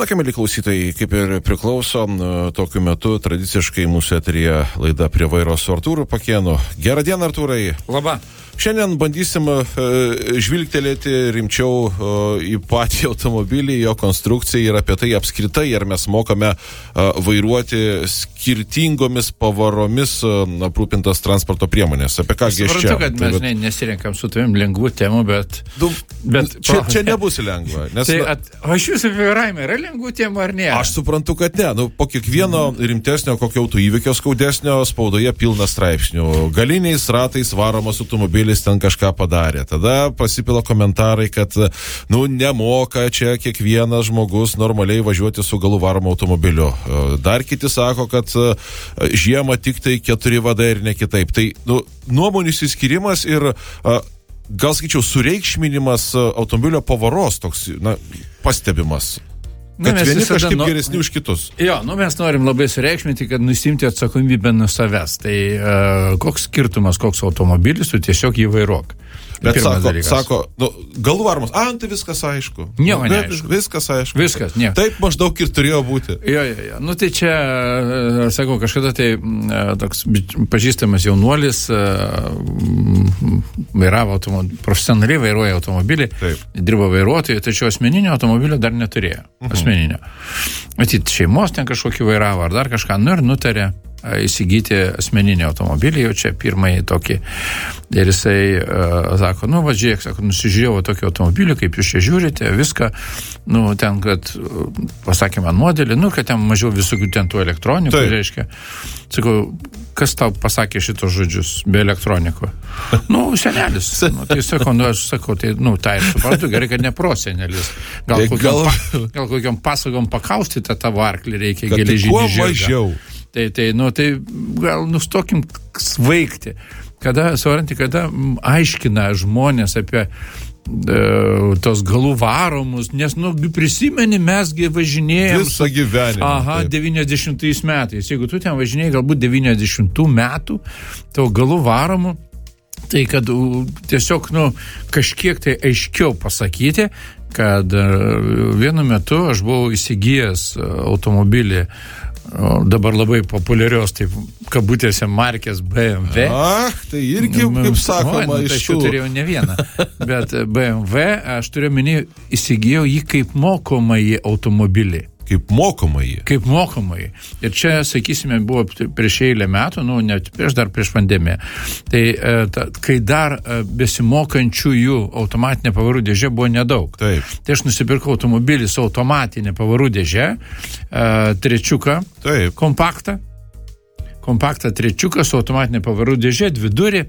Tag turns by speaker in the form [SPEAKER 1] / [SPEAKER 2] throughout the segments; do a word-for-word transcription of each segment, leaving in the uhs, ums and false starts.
[SPEAKER 1] Na, ką, mėly klausytojai, kaip ir priklauso, tokiu metu tradiciškai mūsų eteryje laida Prie vairo su Artūru Pakėnu. Gerą dieną, Artūrai.
[SPEAKER 2] Labą.
[SPEAKER 1] Šiandien bandysim uh, žvilgtelėti rimčiau uh, į patį automobilį, jo konstrukciją ir apie tai apskritai, ar mes mokame uh, vairuoti skirtingomis pavaromis uh, aprūpintas transporto priemonės. Apie ką gi aš čia?
[SPEAKER 2] Suprantu, kad mes tai, bet... nesirenkam su tavim lengvų temų, bet...
[SPEAKER 1] Du,
[SPEAKER 2] bet
[SPEAKER 1] čia, čia nebus lengva. Nes,
[SPEAKER 2] tai at, o iš jūsų apie vairavimą yra lengvų temų ar ne?
[SPEAKER 1] Aš suprantu, kad ne. Nu, po kiekvieno rimtesnio kokio autoįvykio skaudesnio spaudoje pilna straipsnių. Galiniais ratais varomas automobilis ten kažką padarė. Tada pasipila komentarai, kad, nu, nemoka čia kiekvienas žmogus normaliai važiuoti su galų varomu automobiliu. Dar kiti sako, kad žiemą tik tai keturi vadai ir ne kitaip. Tai, nu, nuomonių išsiskyrimas ir, gal sakyčiau, sureikšminimas automobilio pavaros toks, na, pastebimas. Kad nu, vieni kažkaip nu, geresni už kitus.
[SPEAKER 2] Jo, nu mes norim labai sureikšminti, kad nusimti atsakomybę nuo savęs. Tai uh, koks skirtumas, koks automobilis, tu tiesiog jį vairuok.
[SPEAKER 1] Bet sako, dalykas. sako, nu, galų varomas, a, tai viskas aišku.
[SPEAKER 2] Nieko
[SPEAKER 1] nu,
[SPEAKER 2] neaišku.
[SPEAKER 1] Viskas aišku.
[SPEAKER 2] Viskas, nieko.
[SPEAKER 1] Taip maždaug ir turėjo būti.
[SPEAKER 2] Jo, jo, jo. Nu tai čia, sakau, kažkada tai toks pažįstamas jaunuolis vairavo automobilį, profesionaliai vairuoja automobilį, Taip. dirbo vairuotojai, tačiau asmeninio automobilio dar neturėjo. Mhm. Asmeninio. Matyt, šeimos ten kažkokį vairavo ar dar kažką, nu ir nutarė įsigyti asmeninį automobilį, jau čia pirmąjį tokį. Ir jisai uh, sako, nu, va, žiūrėk, sako, nusižiūrėjau tokį automobilį, kaip jūs čia žiūrite, viską, nu, ten, kad, pasakė man modelį, nu, kad ten mažiau visokių ten tų elektronikų, tai reiškia. Sakau, kas tau pasakė šitos žodžius be elektronikų? Nu, senelis. Nu, tai sakau, nu, aš sakau, tai, nu, tai aš suprantu, gerai, kad ne prosenelis. Gal kokiom, gal... gal kokiom pasagom pakaustytą tavo arklį reikia geležinį žirgą. Tai, tai, nu, tai gal nustokim svaigti. Kada, suvaranti, kada aiškina žmonės apie e, tos galų varomus, nes, nu, prisimeni, mesgi važinėjom.
[SPEAKER 1] Visą gyvenimą.
[SPEAKER 2] Aha, taip. devyniasdešimtais metais. Jeigu tu ten važinėjai galbūt devyniasdešimtų metų, tavo galų varomų, tai kad tiesiog, nu, kažkiek tai aiškiau pasakyti, kad vienu metu aš buvau įsigijęs automobilį dabar labai populiarios, taip, kabutėse markės B M W.
[SPEAKER 1] Ach, tai irgi, kaip sakoma,
[SPEAKER 2] nu, tai aš jau turėjau ne vieną. Bet B M W, aš turiu minį, įsigijau jį kaip mokomąjį automobilį.
[SPEAKER 1] Kaip mokomąjį?
[SPEAKER 2] Kaip mokomąjį. Ir čia, sakysime, buvo prieš eilę metų, nu, net prieš dar prieš pandemiją. Tai, ta, kai dar besimokančiųjų automatinė pavarų dėžė buvo nedaug.
[SPEAKER 1] Taip.
[SPEAKER 2] Tai aš nusipirkau automobilį su automatinė pavarų dėžė, trečiuką, Taip. kompaktą, kompaktą trečiuką su automatinė pavarų dėžė, dvidurį.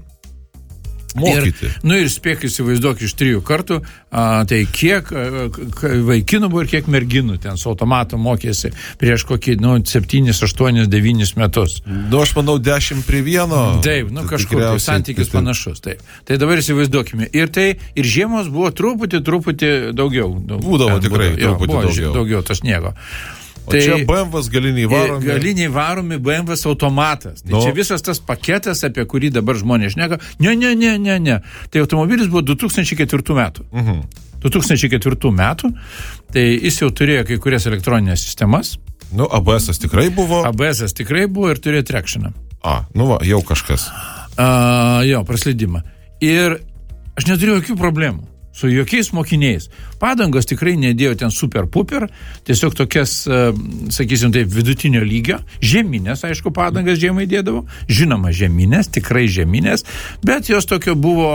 [SPEAKER 1] Mokyti.
[SPEAKER 2] Ir, nu ir spėk įsivaizduok iš trijų kartų, a, tai kiek a, vaikinų buvo ir kiek merginų ten su automatu mokėsi prieš kokį, nu, septynis, aštuonis, devynis metus.
[SPEAKER 1] Nu, aš manau, dešimt prie vieno.
[SPEAKER 2] Taip, nu, kažkur tai santykis tai, panašus. Taip. Tai dabar įsivaizduokime. Ir tai, ir žiemos buvo truputį, truputį daugiau.
[SPEAKER 1] Būdavo tikrai
[SPEAKER 2] būdavo, jo,
[SPEAKER 1] truputį
[SPEAKER 2] buvo,
[SPEAKER 1] daugiau.
[SPEAKER 2] Daugiau to sniego.
[SPEAKER 1] O tai, čia B M W galiniai varomi.
[SPEAKER 2] Galiniai varomi B M W automatas. Tai
[SPEAKER 1] no.
[SPEAKER 2] čia visas tas paketas, apie kurį dabar žmonės šneka. Ne, ne, ne, ne, ne. Tai automobilis buvo du tūkstančiai ketvirtų metų.
[SPEAKER 1] Mhm.
[SPEAKER 2] du tūkstančiai ketvirtų metų. Tai jis jau turėjo kai kurias elektroninės sistemas.
[SPEAKER 1] Nu, A B S tikrai buvo.
[SPEAKER 2] A B S tikrai buvo ir turėjo trekšiną.
[SPEAKER 1] A, nu va, jau kažkas.
[SPEAKER 2] A, jo, praslydimą. Ir aš neturėjau jokių problemų. Su jokiais mokiniais. Padangos tikrai nedėjo ten super puper, tiesiog tokias, sakysim, taip, vidutinio lygio, žeminės, aišku, padangas žiemai dėdavo, žinoma, žeminės, tikrai žeminės, bet jos tokio buvo,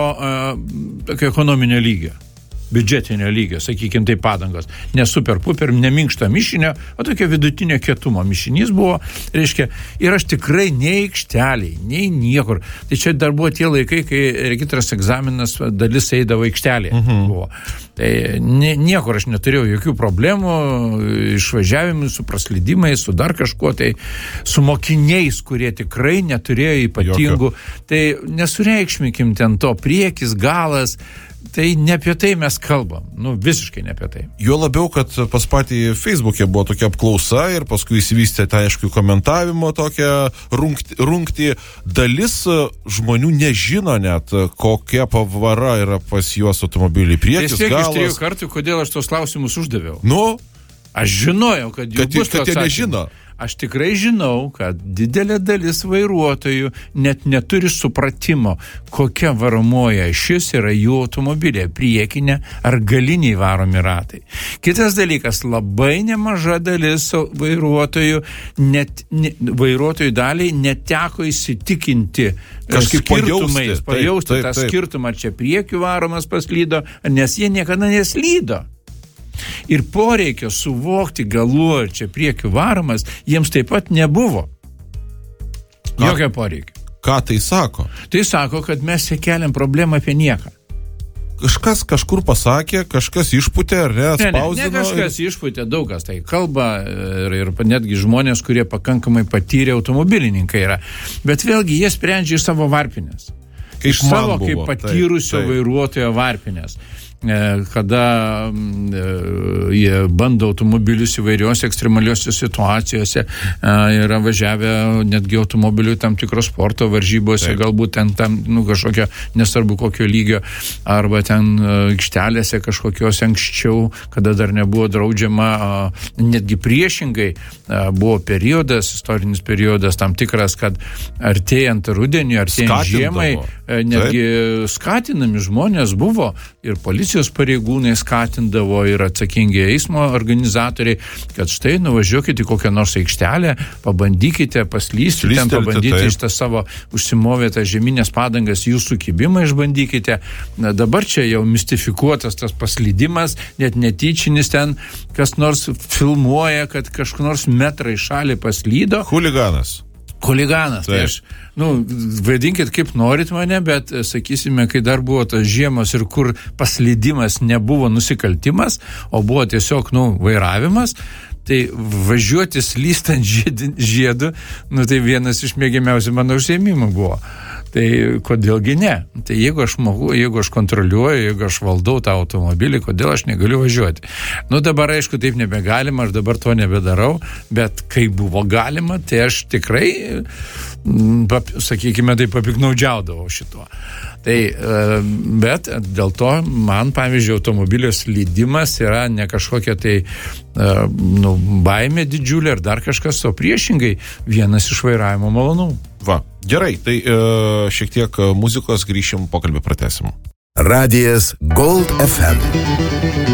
[SPEAKER 2] tokio ekonominio lygio. Biudžetinio lygio, sakykime, tai padangos. Ne super puper, ne minkšto mišinio, o tokio vidutinio kietumo mišinys buvo, reiškia, ir aš tikrai nei aikšteliai, nei niekur. Tai čia dar buvo tie laikai, kai regitros egzaminas dalis eidavo aikštelėje. Uh-huh. Buvo. Tai nie, niekur aš neturėjau jokių problemų, išvažiavimų su praslydimais, su dar kažkuo, tai su mokiniais, kurie tikrai neturėjo ypatingų. Jokio. Tai nesureikšmikim ten to priekis, galas. Tai ne apie tai mes kalbam, nu visiškai ne apie tai.
[SPEAKER 1] Jo labiau, kad pas patį Facebook'e buvo tokia apklausa ir paskui įsivystė tą, aišku, komentavimo tokią rungti, rungti. Dalis žmonių nežino net, kokia pavara yra pas juos automobilį. Priekis, galas.
[SPEAKER 2] Tiesiog iš trijų kartų, kodėl aš tos klausimus uždaviau.
[SPEAKER 1] Nu,
[SPEAKER 2] Aš žinojau, kad jų
[SPEAKER 1] kad,
[SPEAKER 2] bus
[SPEAKER 1] kad
[SPEAKER 2] toks
[SPEAKER 1] jie nežino.
[SPEAKER 2] Aš tikrai žinau, kad didelė dalis vairuotojų net neturi supratimo, kokia varomoji ašis yra jų automobilė, priekinė ar galiniai varomi ratai. Kitas dalykas, labai nemaža dalis vairuotojų, net, ne, vairuotojų daliai neteko įsitikinti
[SPEAKER 1] kažkaip
[SPEAKER 2] skirtumais,
[SPEAKER 1] pajausti,
[SPEAKER 2] pajausti
[SPEAKER 1] taip,
[SPEAKER 2] tą
[SPEAKER 1] taip, taip.
[SPEAKER 2] skirtumą, ar čia priekių varomas paslydo, nes jie niekada neslydo. Ir poreikio suvokti galų, ar čia priekių varomas, jiems taip pat nebuvo. Jokio poreikio.
[SPEAKER 1] Ką tai sako?
[SPEAKER 2] Tai sako, kad mes keliam problemą apie nieką.
[SPEAKER 1] Kažkas kažkur pasakė, kažkas išputė, ar ne, spausdino.
[SPEAKER 2] Ne, ne, ne kažkas ir... išputė, daug kas tai kalba ir, ir netgi žmonės, kurie pakankamai patyrę automobilininkai yra. Bet vėlgi jie sprendžia iš savo varpinės.
[SPEAKER 1] Kaip
[SPEAKER 2] iš savo
[SPEAKER 1] buvo,
[SPEAKER 2] kaip patyrusio taip, taip. vairuotojo varpinės. Kada jie bando automobilius įvairiuose ekstremaliuose situacijose, yra važiavę netgi automobilių tam tikros sporto varžybose, taip. Galbūt ten tam, nu, kažkokio nesvarbu kokio lygio, arba ten aikštelėse kažkokios anksčiau, kada dar nebuvo draudžiama, netgi priešingai buvo periodas, istorinis periodas tam tikras, kad artėjant rudeniui, artėjant žiemai, netgi taip. Skatinami žmonės buvo ir policija pareigūnai skatindavo ir atsakingi eismo organizatoriai, kad štai nuvažiuokite į kokią nors aikštelę, pabandykite paslysti, ten pabandyti iš tą savo užsimovėtą žeminės padangas, jūsų kibimą išbandykite. Na, dabar čia jau mistifikuotas tas paslydimas, net netyčinis ten, kas nors filmuoja, kad kažkur nors metrą į šalį paslydo.
[SPEAKER 1] Huliganas.
[SPEAKER 2] Huliganas, tai aš, nu, vadinkit kaip norit mane, bet, sakysime, kai dar buvo tos žiemos ir kur paslydimas nebuvo nusikaltimas, o buvo tiesiog, nu, vairavimas, tai važiuoti slystant žiedu, nu, tai vienas iš mėgiamiausių mano užsiėmimų buvo. Tai kodėlgi ne? Tai jeigu aš moku, jeigu aš kontroliuoju, jeigu aš valdau tą automobilį, kodėl aš negaliu važiuoti? Nu dabar aišku taip nebegalima, aš dabar to nebedarau, bet kai buvo galima, tai aš tikrai, pap, sakykime, tai papiknaudžiaudavau šituo. Tai, bet dėl to man, pavyzdžiui, automobilio slydimas yra ne kažkokia tai nu, baimė didžiulė ar dar kažkas, o priešingai vienas iš vairavimo malonumų.
[SPEAKER 1] Va, gerai, tai e, šiek tiek muzikos, grįšim, pokalbį pratęsim.
[SPEAKER 3] Radijas Gold F M.